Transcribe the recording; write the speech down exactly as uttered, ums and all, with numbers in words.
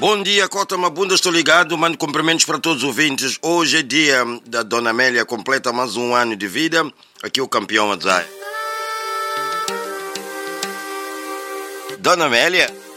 Bom dia, Cota Mabunda, estou ligado, mando cumprimentos para todos os ouvintes. Hoje é dia da Dona Amélia, completa mais um ano de vida. Aqui o campeão Azai. Dona Amélia?